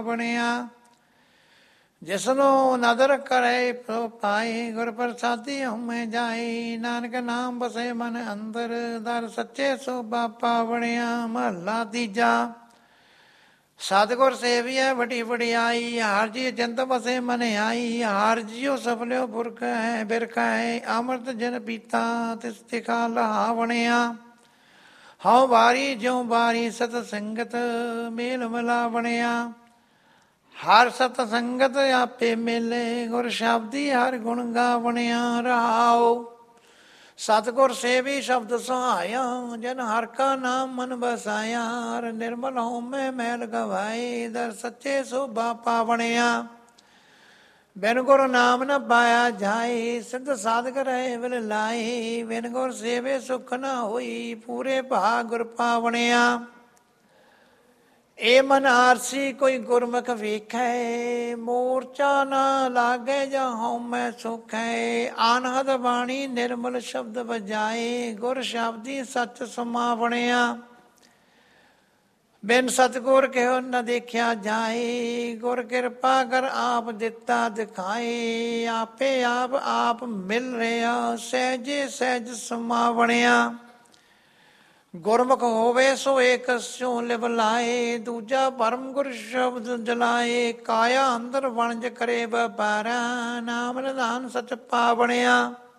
ਬਣਿਆ। ਜਿਸਨੂੰ ਨਦਰ ਕਰੇ ਸੋ ਪਾਏ, ਗੁਰ ਪ੍ਰਸਾਦੀ ਹਉਮੈ ਜਾਏ। ਨਾਨਕ ਨਾਮ ਬਸੇ ਮਨ ਅੰਦਰ, ਦਰ ਸੱਚੇ ਸੋ ਬਾਪਾ ਬਣਿਆ। ਮਹੱਲਾ ਤੀਜਾ। ਸਤਿਗੁਰ ਸੇਵੀਐ ਵੱਡੀ ਵਡਿਆਈ, ਹਾਰ ਜੀ ਚਿੰਤ ਬਸੇ ਮਨ ਆਈ। ਹਾਰ ਜੀਓ ਸਫਲਿਓ ਪੁਰਖ ਹੈ ਬਿਰਖ ਹੈ, ਅੰਮ੍ਰਿਤ ਜਿਨ ਪੀਤਾ ਤਿਸ ਤਿਖਾ ਲਹਾ ਬਣਿਆ। ਹਉ ਬਾਰੀ ਜਿਉ ਬਾਰੀ ਸਤ ਸੰਗਤ, ਮੇਲ ਮਿਲਾ ਬਣਿਆ। ਹਰ ਸਤ ਸੰਗਤ ਆਪੇ ਮੇਲੇ, ਗੁਰ ਸ਼ਬਦੀ ਹਰ ਗੁਣ ਗਾ ਬਣਿਆ। ਰਹਾਉ ਸਤਿਗੁਰ ਸੇਵੀ ਸ਼ਬਦ ਸੁਹਾਇਆ, ਜਨ ਹਰ ਕਾ ਨਾਮ ਮਨ ਬਸਾਇਆ। ਹਰ ਨਿਰਮਲ ਹਉਮੈ ਮੈਲ ਗਵਾਏ, ਦਰ ਸੱਚੇ ਸੋ ਬਾਪਾ ਬਣਿਆ। ਬਿਨ ਗੁਰ ਨਾਮ ਨ ਪਾਇਆ ਜਾਏ, ਸਿੱਧ ਸਾਧਕ ਰਹੇ ਵਿਲ ਲਾਏ। ਬਿਨ ਗੁਰ ਸੇਵੇ ਸੁਖ ਨ ਹੋਈ, ਪੂਰੇ ਭਾਗ ਗੁਰ ਪਾ ਬਣਿਆ। ਏ ਮਨ ਆਰਸੀ ਕੋਈ ਗੁਰਮੁਖ ਵੇਖੈ, ਮੋਰਚਾ ਨਾ ਲਾਗੇ ਜਾਂ ਹਉਮੈ ਸੁਖੈ। ਆਨਹਦ ਬਾਣੀ ਨਿਰਮਲ ਸ਼ਬਦ ਵਜਾਏ, ਗੁਰ ਸ਼ਬਦੀ ਸੱਚ ਸਮਾ ਬਣਿਆ। ਬਿਨ ਸਤਿਗੁਰ ਕਹਿਓ ਨ ਦੇਖਿਆ ਜਾਏ, ਗੁਰ ਕਿਰਪਾ ਕਰ ਆਪ ਦਿੱਤਾ ਦਿਖਾਏ। ਆਪੇ ਆਪ ਮਿਲ ਰਿਹਾ, ਸਹਿਜੇ ਸਹਿਜ ਸਮਾ ਬਣਿਆ। ਗੁਰਮੁਖ ਹੋਵੇ ਸੋ ਏਕ ਸਿਉ ਲਿਵ ਲਾਏ, ਦੂਜਾ ਪਰਮ ਗੁਰ ਸ਼ਬਦ ਜਲਾਏ। ਕਾਇਆ ਅੰਦਰ ਵਣਜ ਕਰੇ ਵਪਾਰਾ, ਨਾਮ ਨਿਧਾਨ ਸਚ ਪਾ ਬਣਿਆ।